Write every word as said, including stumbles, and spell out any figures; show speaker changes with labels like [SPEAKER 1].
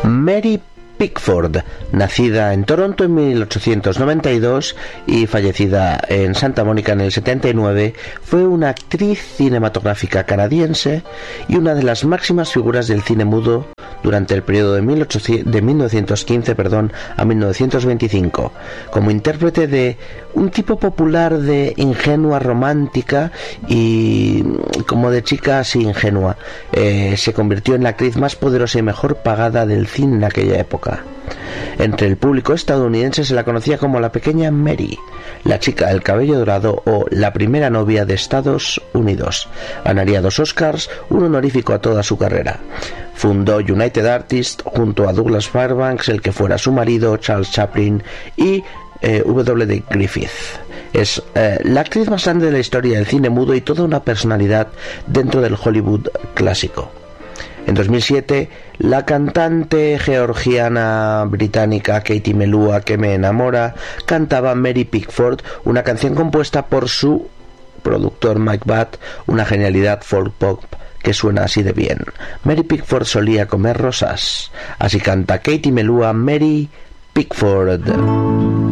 [SPEAKER 1] Mary Pickford, nacida en Toronto en mil ochocientos noventa y dos y fallecida en Santa Mónica en el setenta y nueve, fue una actriz cinematográfica canadiense y una de las máximas figuras del cine mudo durante el periodo de, mil ochocientos, de mil novecientos quince perdón, a mil novecientos veinticinco, como intérprete de un tipo popular de ingenua romántica y como de chica así ingenua. Eh, se convirtió en la actriz más poderosa y mejor pagada del cine en aquella época. Entre el público estadounidense se la conocía como la pequeña Mary, la chica del cabello dorado o la primera novia de Estados Unidos. Ganaría dos Oscars, un honorífico a toda su carrera. Fundó United Artists junto a Douglas Fairbanks, el que fuera su marido, Charles Chaplin y eh, W D Griffith. Es eh, la actriz más grande de la historia del cine mudo y toda una personalidad dentro del Hollywood clásico. En dos mil siete, la cantante georgiana británica Katie Melua, que me enamora, cantaba Mary Pickford, una canción compuesta por su productor Mike Batt, una genialidad folk pop que suena así de bien. Mary Pickford solía comer rosas. Así canta Katie Melua, Mary Pickford.